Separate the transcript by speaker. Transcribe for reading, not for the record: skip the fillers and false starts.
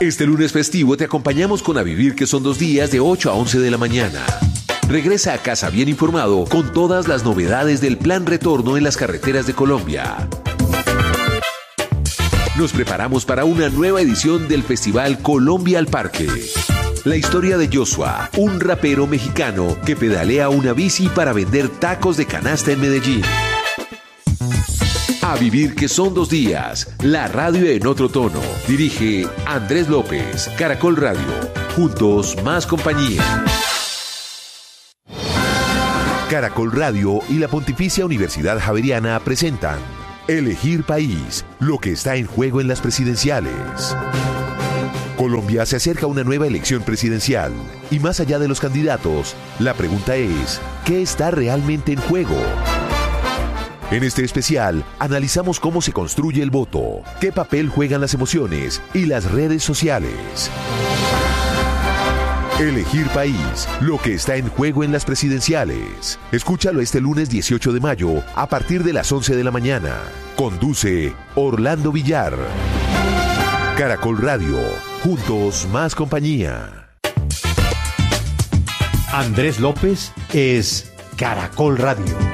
Speaker 1: Este lunes festivo te acompañamos con A Vivir, que son 2 días de 8 a 11 de la mañana. Regresa a casa bien informado con todas las novedades del Plan Retorno en las carreteras de Colombia. Nos preparamos para una nueva edición del Festival Colombia al Parque. La historia de Joshua, un rapero mexicano que pedalea una bici para vender tacos de canasta en Medellín. A Vivir, que son 2 días. La radio en otro tono. Dirige Andrés López, Caracol Radio. Juntos, más compañía. Caracol Radio y la Pontificia Universidad Javeriana presentan Elegir País, lo que está en juego en las presidenciales. Colombia se acerca a una nueva elección presidencial y más allá de los candidatos, la pregunta es, ¿qué está realmente en juego? En este especial, analizamos cómo se construye el voto, qué papel juegan las emociones y las redes sociales. Elegir País, lo que está en juego en las presidenciales. Escúchalo este lunes 18 de mayo a partir de las 11 de la mañana. Conduce Orlando Villar. Caracol Radio, juntos más compañía.
Speaker 2: Andrés López es Caracol Radio.